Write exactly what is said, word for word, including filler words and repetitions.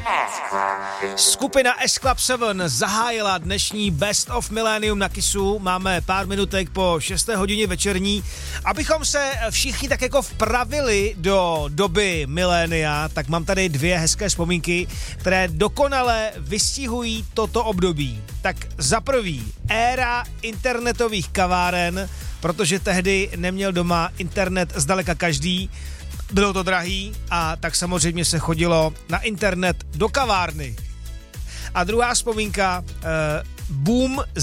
Skupina S Club sedm zahájila dnešní Best of Millennium na Kissu. Máme pár minutek po šesté hodině večerní. Abychom se všichni tak jako vpravili do doby milénia, tak mám tady dvě hezké vzpomínky, které dokonale vystihují toto období. Tak za prvý, éra internetových kaváren, protože tehdy neměl doma internet zdaleka každý, bylo to drahý a tak samozřejmě se chodilo na internet do kavárny. A druhá vzpomínka, eh, boom